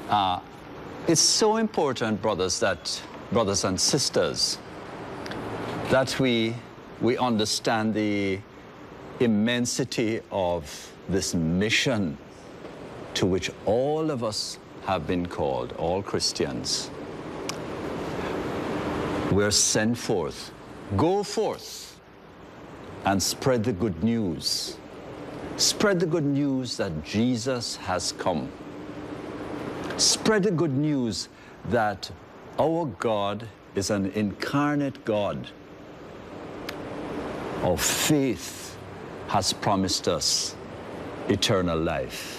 It's so important, brothers and sisters, that we understand the immensity of this mission to which all of us have been called, all Christians. We're sent forth. Go forth and spread the good news. Spread the good news that Jesus has come. Spread the good news that our God is an incarnate God. Our faith has promised us eternal life.